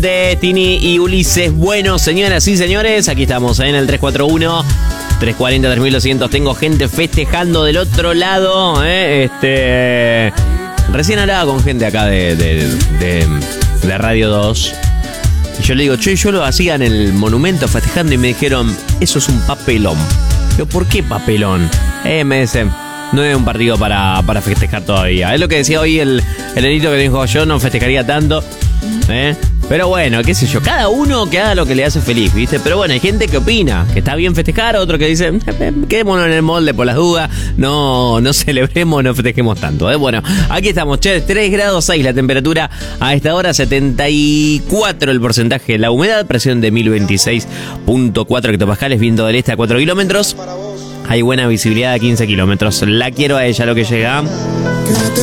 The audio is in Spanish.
de Tini y Ulises. Bueno, señoras y señores, aquí estamos en el 341-340-3200. Tengo gente festejando del otro lado. Recién hablaba con gente acá de Radio 2. Y yo le digo, yo lo hacía en el monumento festejando y me dijeron, eso es un papelón. Yo, ¿por qué papelón? Me dicen, no es un partido para festejar todavía. Es lo que decía hoy el nenito que dijo, yo no festejaría tanto. Pero bueno, qué sé yo, cada uno que haga lo que le hace feliz, ¿viste? Pero bueno, hay gente que opina que está bien festejar, otro que dice, quedémonos en el molde por las dudas, no celebremos, no festejemos tanto, Bueno, aquí estamos, 3 grados 6 la temperatura a esta hora, 74 el porcentaje de la humedad, presión de 1026.4 hectopascales, viento del este a 4 kilómetros, hay buena visibilidad a 15 kilómetros, la quiero a ella lo que llega.